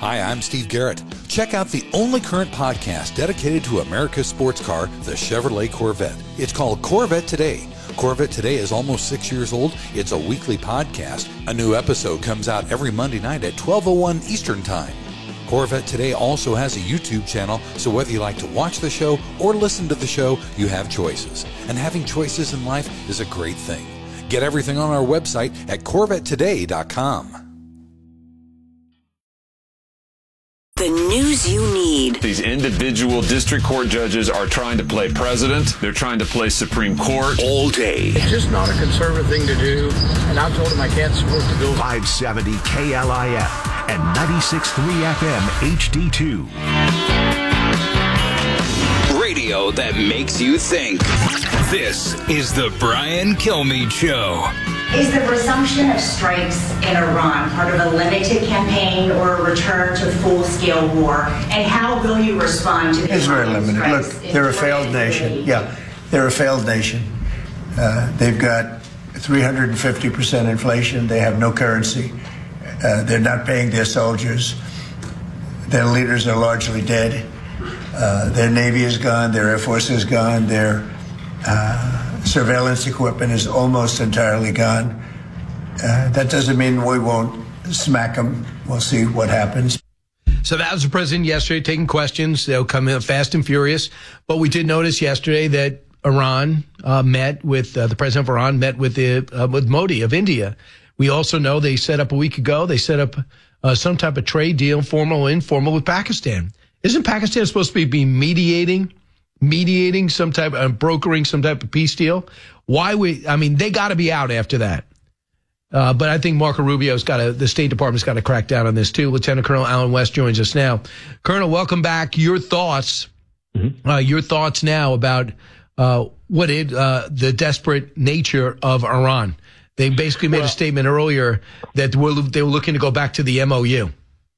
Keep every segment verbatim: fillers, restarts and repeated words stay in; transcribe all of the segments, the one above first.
Hi, I'm Steve Garrett. Check out the only current podcast dedicated to America's sports car, the Chevrolet Corvette. It's called Corvette Today. Corvette Today is almost six years old. It's a weekly podcast. A new episode comes out every Monday night at twelve oh one Eastern Time. Corvette Today also has a YouTube channel, so whether you like to watch the show or listen to the show, you have choices. And having choices in life is a great thing. Get everything on our website at corvette today dot com. The news you need. These individual district court judges are trying to play president. They're trying to play Supreme Court. All day. It's just not a conservative thing to do. And I told him I can't support the bill. five seventy K L I F and ninety-six point three F M H D two. Radio that makes you think. This is the Brian Kilmeade Show. Is the resumption of strikes in Iran part of a limited campaign or a return to full-scale war? And how will you respond to the It's very limited. Look, they're a failed nation. Yeah, they're a failed nation. Uh, they've got three hundred fifty percent inflation. They have no currency. Uh, they're not paying their soldiers. Their leaders are largely dead. Uh, their Navy is gone. Their Air Force is gone. Their uh, surveillance equipment is almost entirely gone. Uh, that doesn't mean we won't smack them. We'll see what happens. So that was the president yesterday taking questions. They'll come in fast and furious. But we did notice yesterday that Iran uh, met with, uh, the president of Iran met with, the, uh, with Modi of India. We also know they set up a week ago, they set up uh, some type of trade deal, formal or informal, with Pakistan. Isn't Pakistan supposed to be, be mediating? mediating some type of, uh, brokering some type of peace deal? Why we, I mean, they got to be out after that. Uh, but I think Marco Rubio's got to, the State Department's got to crack down on this too. Lieutenant Colonel Allen West joins us now. Colonel, welcome back. Your thoughts, mm-hmm. uh, your thoughts now about, uh, what it, uh, the desperate nature of Iran. They basically made well, a statement earlier that we're, they were looking to go back to the M O U.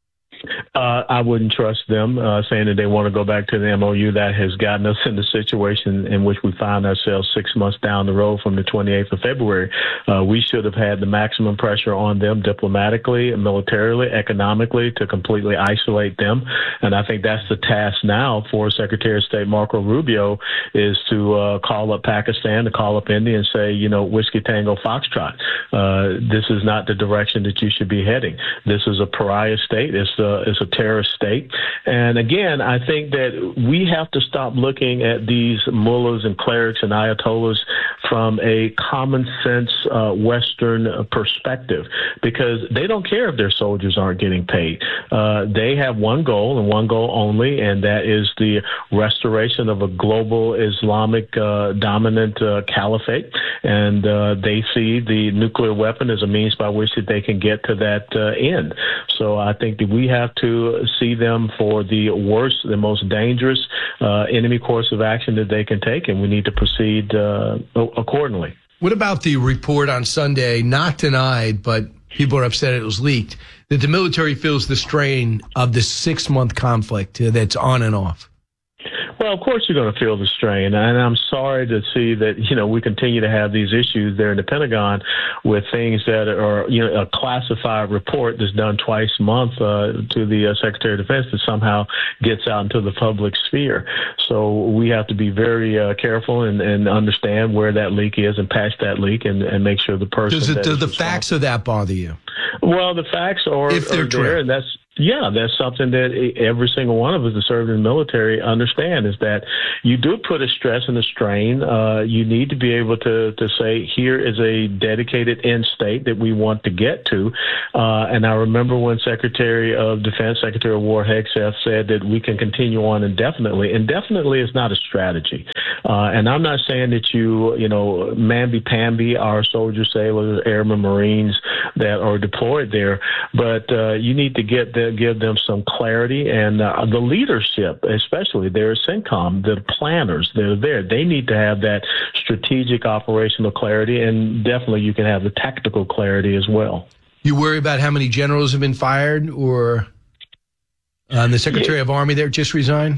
Uh, I wouldn't trust them uh, saying that they want to go back to the M O U. That has gotten us in the situation in which we find ourselves six months down the road from the twenty-eighth of February. Uh, we should have had the maximum pressure on them diplomatically, militarily, economically to completely isolate them. And I think that's the task now for Secretary of State Marco Rubio, is to uh, call up Pakistan, to call up India and say, you know, Whiskey Tango Foxtrot. Uh, this is not the direction that you should be heading. This is a pariah state. It's a, it's a terrorist state. And again, I think that we have to stop looking at these mullahs and clerics and ayatollahs from a common sense uh, Western perspective, because they don't care if their soldiers aren't getting paid. Uh, they have one goal and one goal only, and that is the restoration of a global Islamic uh, dominant uh, caliphate. And uh, they see the nuclear weapon as a means by which that they can get to that uh, end. So I think that we have to see them for the worst, the most dangerous uh, enemy course of action that they can take, and we need to proceed uh, accordingly. What about the report on Sunday, not denied, but people are upset it was leaked, that the military feels the strain of the six-month conflict that's on and off? Well, of course you're going to feel the strain, and I'm sorry to see that, you know, we continue to have these issues there in the Pentagon with things that are, you know, a classified report that's done twice a month uh, to the uh, Secretary of Defense that somehow gets out into the public sphere. So we have to be very uh, careful and, and understand where that leak is and patch that leak and, and make sure the person. Does, it, does the facts of that bother you? Well, the facts are, if they're are true. there, and that's. Yeah, that's something that every single one of us that served in the military understand, is that you do put a stress and a strain. Uh, you need to be able to, to say, here is a dedicated end state that we want to get to. Uh, and I remember when Secretary of Defense, Secretary of War Hegseth said that we can continue on indefinitely. Indefinitely is not a strategy. Uh, and I'm not saying that you, you know, mamby-pamby our soldiers, sailors, airmen, Marines that are deployed there, but uh, you need to get the give them some clarity, and uh, the leadership, especially their CENTCOM, the planners that are there, they need to have that strategic operational clarity, and definitely you can have the tactical clarity as well. You worry about how many generals have been fired, or uh, the Secretary yeah. of Army there just resigned?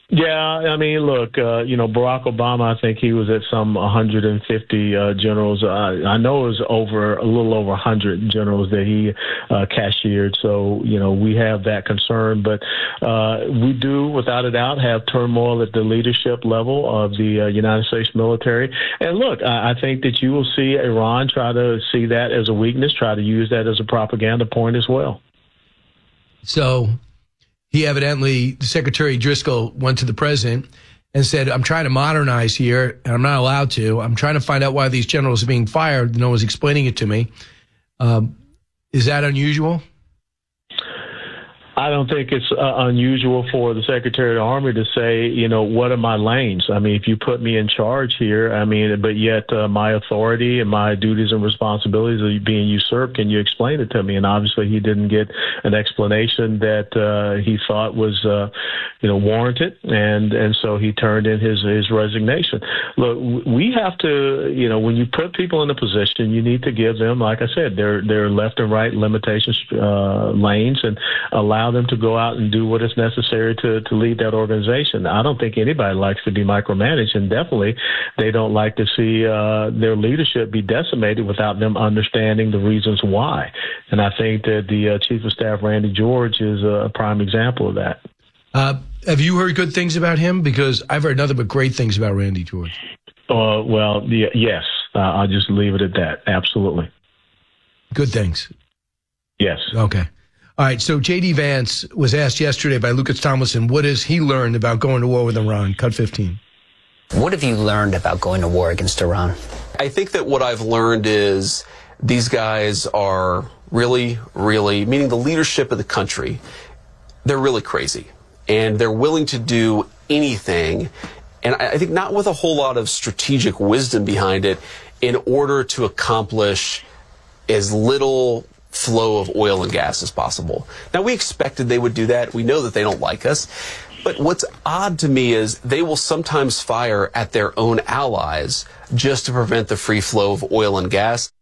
Yeah, I mean, look, uh, you know, Barack Obama, I think he was at some one hundred fifty uh, generals. Uh, I know it was over a little over one hundred generals that he uh, cashiered. So, you know, we have that concern. But uh, we do, without a doubt, have turmoil at the leadership level of the uh, United States military. And look, I, I think that you will see Iran try to see that as a weakness, try to use that as a propaganda point as well. So he evidently, Secretary Driscoll went to the president and said, I'm trying to modernize here, and I'm not allowed to. I'm trying to find out why these generals are being fired. No one's explaining it to me. Um, is that unusual? I don't think it's uh, unusual for the Secretary of the Army to say, you know, what are my lanes? I mean, if you put me in charge here, I mean, but yet uh, my authority and my duties and responsibilities are being usurped, can you explain it to me? And obviously he didn't get an explanation that uh, he thought was, uh, you know, warranted. And, and so he turned in his, his resignation. Look, we have to, you know, when you put people in a position, you need to give them, like I said, their, their left and right limitations uh, lanes and allow them to go out and do what is necessary to, to lead that organization. I don't think anybody likes to be micromanaged, and definitely they don't like to see uh, their leadership be decimated without them understanding the reasons why. And I think that the uh, Chief of Staff, Randy George, is a prime example of that. Uh, have you heard good things about him? Because I've heard nothing but great things about Randy George. Uh, well, yeah, yes. Uh, I'll just leave it at that. Absolutely. Good things. Yes. Okay. All right, so J D. Vance was asked yesterday by Lucas Tomlinson, what has he learned about going to war with Iran? Cut fifteen. What have you learned about going to war against Iran? I think that what I've learned is these guys are really, really, meaning the leadership of the country, they're really crazy. And they're willing to do anything, and I think not with a whole lot of strategic wisdom behind it, in order to accomplish as little flow of oil and gas as possible. Now, we expected they would do that. We know that they don't like us. But what's odd to me is they will sometimes fire at their own allies just to prevent the free flow of oil and gas.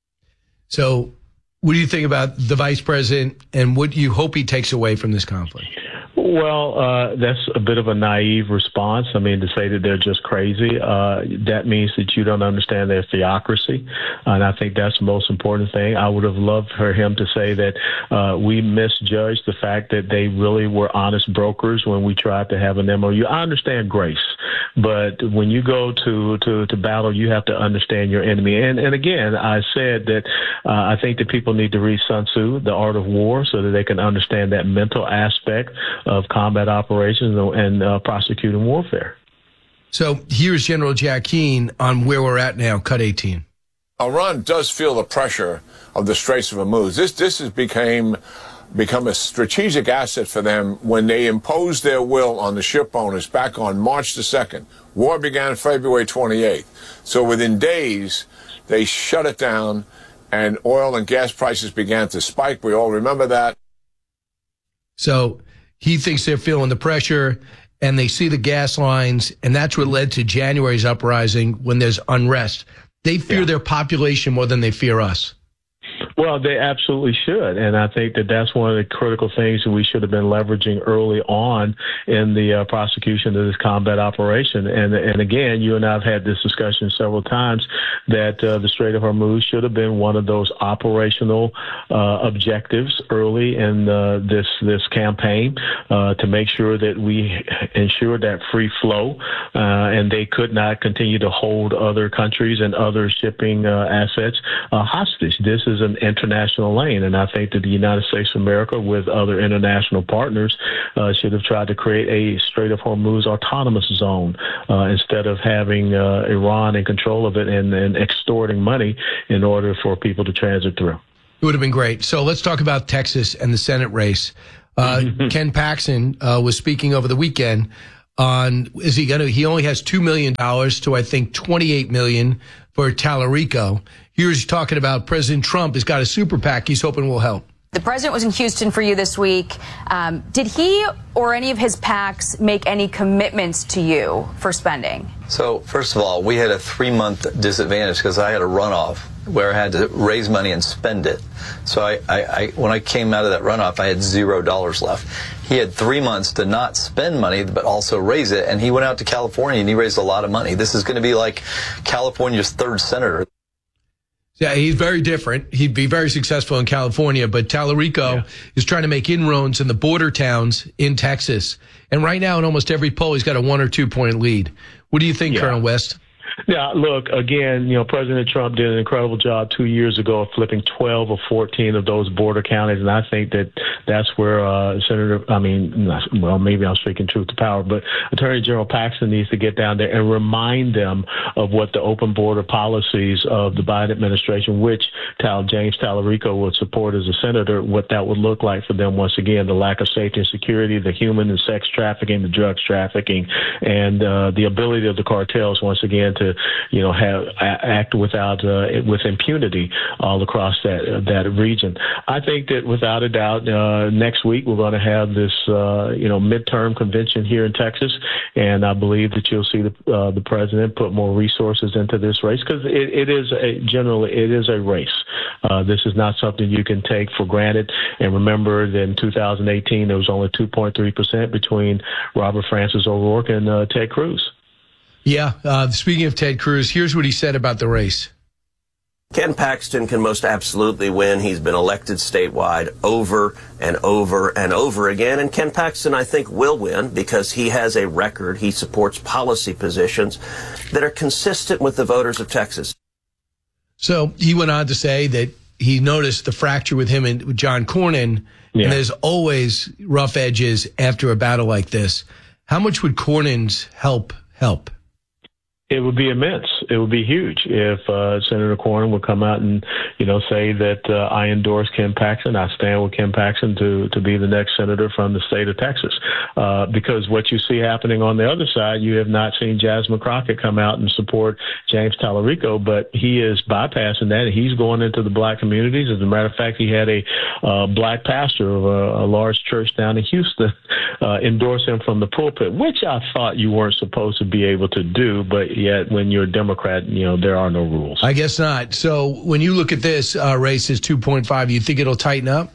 So what do you think about the vice president, and what do you hope he takes away from this conflict? Well, uh, that's a bit of a naive response. I mean, to say that they're just crazy, uh, that means that you don't understand their theocracy. And I think that's the most important thing. I would have loved for him to say that uh, we misjudged the fact that they really were honest brokers when we tried to have an M O U. I understand grace, but when you go to, to, to battle, you have to understand your enemy. And, and again, I said that uh, I think that people need to read Sun Tzu, The Art of War, so that they can understand that mental aspect of combat operations and uh, prosecuting warfare. So here's General Jack Keane on where we're at now. Cut eighteen. Iran does feel the pressure of the Straits of Hormuz. This this has became become a strategic asset for them when they imposed their will on the ship owners back on March the second. War began February twenty-eighth. So within days, they shut it down, and oil and gas prices began to spike. We all remember that. So he thinks they're feeling the pressure, and they see the gas lines, and that's what led to January's uprising when there's unrest. They fear yeah. their population more than they fear us. Well, they absolutely should. And I think that that's one of the critical things that we should have been leveraging early on in the uh, prosecution of this combat operation. And and again, you and I have had this discussion several times that uh, the Strait of Hormuz should have been one of those operational uh, objectives early in uh, this this campaign uh, to make sure that we ensure that free flow uh, and they could not continue to hold other countries and other shipping uh, assets uh, hostage. This is an international lane, and I think that the United States of America, with other international partners, uh, should have tried to create a Strait of Hormuz autonomous zone uh, instead of having uh, Iran in control of it and, and extorting money in order for people to transit through. It would have been great. So let's talk about Texas and the Senate race. Uh, Ken Paxton uh, was speaking over the weekend on, is he going to, he only has two million dollars to, I think, twenty-eight million dollars for Tallarico. Here's talking about President Trump has got a super PAC he's hoping will help. The president was in Houston for you this week. Um, did he or any of his PACs make any commitments to you for spending? So, first of all, we had a three-month disadvantage because I had a runoff where I had to raise money and spend it. So I, I, I when I came out of that runoff, I had zero dollars left. He had three months to not spend money, but also raise it, and he went out to California and he raised a lot of money. This is going to be like California's third senator. Yeah, he's very different. He'd be very successful in California, but Tallarico yeah. is trying to make inroads in the border towns in Texas. And right now, in almost every poll, he's got a one or two point lead. What do you think, yeah. Colonel West? Yeah, look, again, you know, President Trump did an incredible job two years ago of flipping twelve or fourteen of those border counties, and I think that that's where uh, Senator, I mean, well, maybe I'm speaking truth to power, but Attorney General Paxton needs to get down there and remind them of what the open border policies of the Biden administration, which Tal, James Tallarico would support as a senator, what that would look like for them once again, the lack of safety and security, the human and sex trafficking, the drugs trafficking, and uh, the ability of the cartels once again to you know, have act without uh, with impunity all across that uh, that region. I think that without a doubt, uh, next week we're going to have this uh, you know midterm convention here in Texas, and I believe that you'll see the uh, the president put more resources into this race because it, it is a, generally it is a race. Uh, this is not something you can take for granted. And remember that in two thousand eighteen there was only two point three percent between Robert Francis O'Rourke and uh, Ted Cruz. Yeah, uh, speaking of Ted Cruz, here's what he said about the race. Ken Paxton can most absolutely win. He's been elected statewide over and over and over again. And Ken Paxton, I think, will win because he has a record. He supports policy positions that are consistent with the voters of Texas. So he went on to say that he noticed the fracture with him and John Cornyn, yeah. and there's always rough edges after a battle like this. How much would Cornyn's help help? It would be immense. It would be huge if uh, Senator Cornyn would come out and, you know, say that uh, I endorse Ken Paxton. I stand with Ken Paxton to, to be the next senator from the state of Texas. Uh, because what you see happening on the other side, you have not seen Jasmine Crockett come out and support James Tallarico, but he is bypassing that. And he's going into the black communities. As a matter of fact, he had a uh, black pastor of a, a large church down in Houston uh, endorse him from the pulpit, which I thought you weren't supposed to be able to do, but yet when you're a Democrat, you know, there are no rules. I guess not. So when you look at this uh, race as two point five, you think it'll tighten up?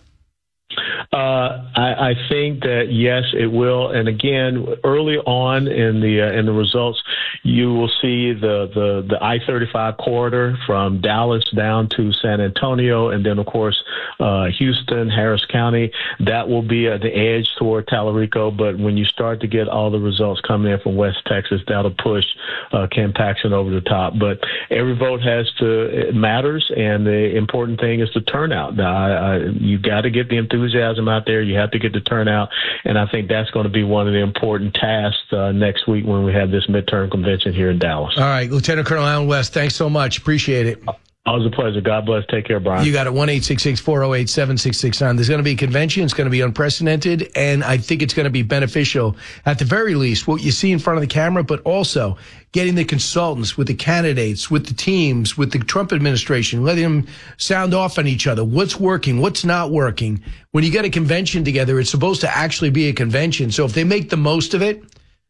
Uh, I, I think that, yes, it will. And again, early on in the uh, in the results, you will see the, the, the I thirty-five corridor from Dallas down to San Antonio. And then, of course, uh, Houston, Harris County, that will be at the edge toward Tallarico. But when you start to get all the results coming in from West Texas, that'll push uh, Ken Paxton over the top. But every vote has to, it matters. And the important thing is the turnout. Now, I, I, you got to get the enthusiasm out there. You have to get the turnout, and I think that's going to be one of the important tasks uh, next week when we have this midterm convention here in Dallas. All right, Lieutenant Colonel Allen West, thanks so much. Appreciate it. Always a pleasure. God bless. Take care, Brian. You got it. one eight six six, four oh eight, seven six six nine. There's going to be a convention. It's going to be unprecedented, and I think it's going to be beneficial, at the very least, what you see in front of the camera, but also getting the consultants with the candidates, with the teams, with the Trump administration, letting them sound off on each other. What's working? What's not working? When you get a convention together, it's supposed to actually be a convention. So if they make the most of it,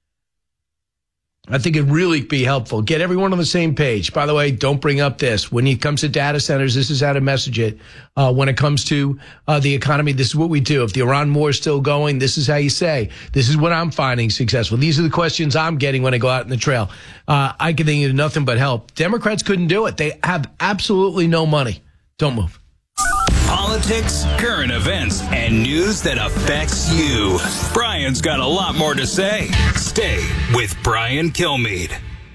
I think it'd really be helpful. Get everyone on the same page. By the way, don't bring up this. When it comes to data centers, this is how to message it. Uh, when it comes to uh, the economy, this is what we do. If the Iran war is still going, this is how you say, this is what I'm finding successful. These are the questions I'm getting when I go out in the trail. Uh, I can think of nothing but help. Democrats couldn't do it. They have absolutely no money. Don't move. Politics, current events, and news that affects you. Brian's got a lot more to say. Stay with Brian Kilmeade.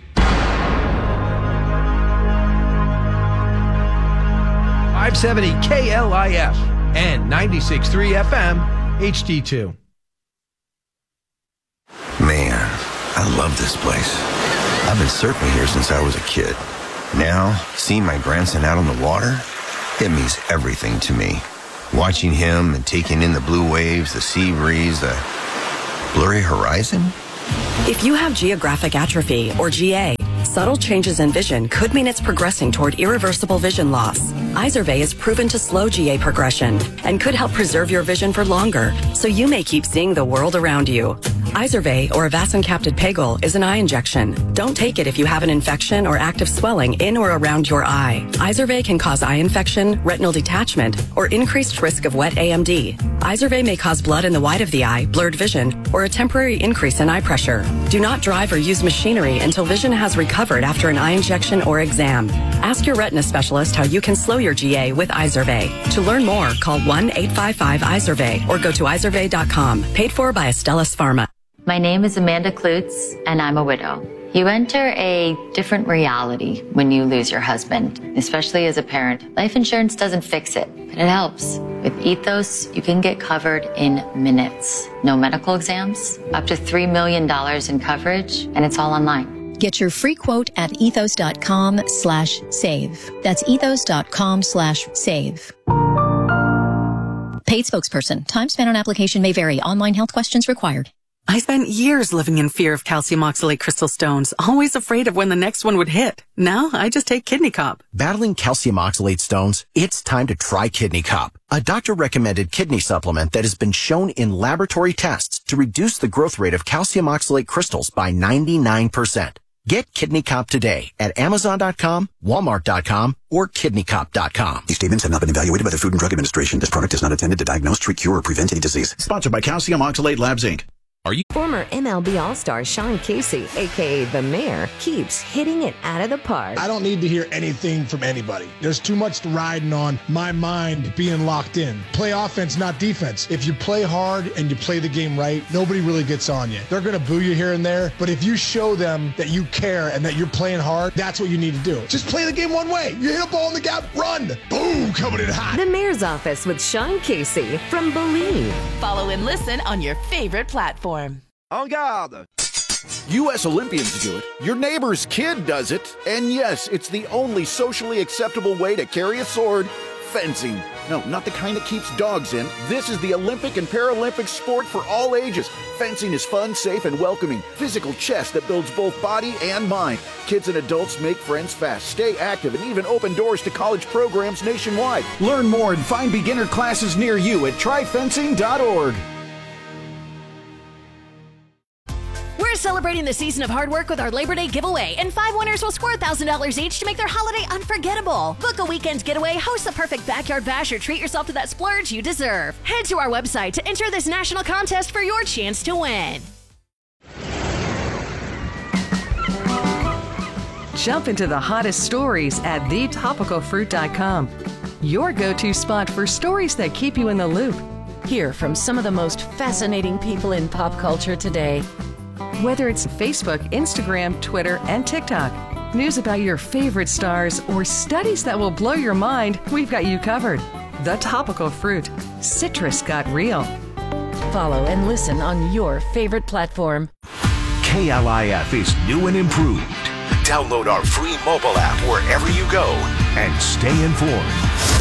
five seventy K L I F and ninety-six point three F M H D two. Man, I love this place. I've been surfing here since I was a kid. Now, seeing my grandson out on the water, it means everything to me. Watching him and taking in the blue waves, the sea breeze, the blurry horizon. If you have geographic atrophy, or G A, subtle changes in vision could mean it's progressing toward irreversible vision loss. Izervay is proven to slow G A progression and could help preserve your vision for longer, so you may keep seeing the world around you. Izervay, or avacincaptad pegol, is an eye injection. Don't take it if you have an infection or active swelling in or around your eye. Izervay can cause eye infection, retinal detachment, or increased risk of wet A M D. Izervay may cause blood in the white of the eye, blurred vision, or a temporary increase in eye pressure. Do not drive or use machinery until vision has recovered after an eye injection or exam. Ask your retina specialist how you can slow your G A with Izervay. To learn more, call one eight five five Izervay or go to izervay dot com. Paid for by Astellas Pharma. My name is Amanda Klutz, and I'm a widow. You enter a different reality when you lose your husband, especially as a parent. Life insurance doesn't fix it, but it helps. With Ethos, you can get covered in minutes. No medical exams, up to three million dollars in coverage, and it's all online. Get your free quote at ethos.com slash save. That's ethos.com slash save. Paid spokesperson. Time spent on application may vary. Online health questions required. I spent years living in fear of calcium oxalate crystal stones, always afraid of when the next one would hit. Now I just take Kidney Cop. Battling calcium oxalate stones? It's time to try Kidney Cop, a doctor-recommended kidney supplement that has been shown in laboratory tests to reduce the growth rate of calcium oxalate crystals by ninety-nine percent. Get Kidney Cop today at amazon dot com, walmart dot com, or kidney cop dot com. These statements have not been evaluated by the Food and Drug Administration. This product is not intended to diagnose, treat, cure, or prevent any disease. Sponsored by Calcium Oxalate Labs, Incorporated. Are you former M L B All-Star Sean Casey, a k a. The Mayor, keeps hitting it out of the park? I don't need to hear anything from anybody. There's too much riding on my mind being locked in. Play offense, not defense. If you play hard and you play the game right, nobody really gets on you. They're going to boo you here and there, but if you show them that you care and that you're playing hard, that's what you need to do. Just play the game one way. You hit a ball in the gap, run. Boom, coming in hot. The Mayor's Office with Sean Casey from Believe. Follow and listen on your favorite platform. En garde! U S Olympians do it, your neighbor's kid does it, and yes, it's the only socially acceptable way to carry a sword, fencing. No, not the kind that keeps dogs in. This is the Olympic and Paralympic sport for all ages. Fencing is fun, safe, and welcoming. Physical chess that builds both body and mind. Kids and adults make friends fast, stay active, and even open doors to college programs nationwide. Learn more and find beginner classes near you at try fencing dot org. We're celebrating the season of hard work with our Labor Day giveaway, and five winners will score one thousand dollars each to make their holiday unforgettable. Book a weekend getaway, host the perfect backyard bash, or treat yourself to that splurge you deserve. Head to our website to enter this national contest for your chance to win. Jump into the hottest stories at the topical fruit dot com. Your go-to spot for stories that keep you in the loop. Hear from some of the most fascinating people in pop culture today. Whether it's Facebook, Instagram, Twitter, and TikTok, news about your favorite stars, or studies that will blow your mind, we've got you covered. The Topical Fruit. Citrus got real. Follow and listen on your favorite platform. K L I F is new and improved. Download our free mobile app wherever you go and stay informed.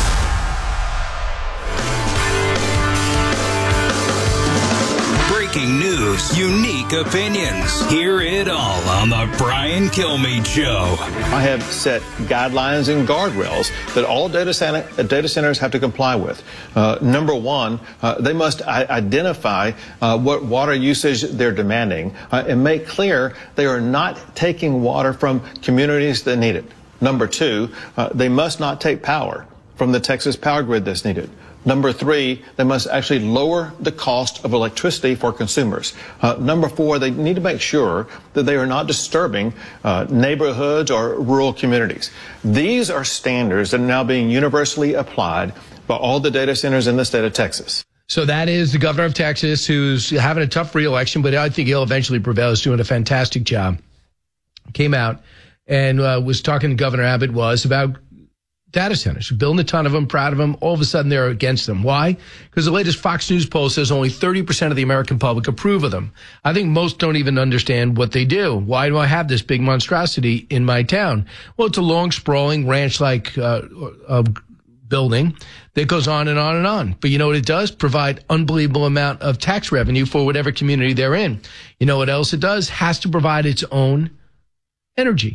Breaking news, unique opinions. Hear it all on the Brian Kilmeade Show. I have set guidelines and guardrails that all data, center, data centers have to comply with. Uh, number one, uh, they must identify uh, what water usage they're demanding uh, and make clear they are not taking water from communities that need it. Number two, uh, they must not take power from the Texas power grid that's needed. Number three, they must actually lower the cost of electricity for consumers. Uh, number four, they need to make sure that they are not disturbing uh, neighborhoods or rural communities. These are standards that are now being universally applied by all the data centers in the state of Texas. So that is the governor of Texas, who's having a tough re-election, but I think he'll eventually prevail. He's doing a fantastic job. Came out and uh, was talking to Governor Abbott was about data centers, building a ton of them, proud of them. All of a sudden, they're against them. Why? Because the latest Fox News poll says only thirty percent of the American public approve of them. I think most don't even understand what they do. Why do I have this big monstrosity in my town? Well, it's a long, sprawling, ranch-like uh, uh, building that goes on and on and on. But you know what it does? Provide unbelievable amount of tax revenue for whatever community they're in. You know what else it does? Has to provide its own energy.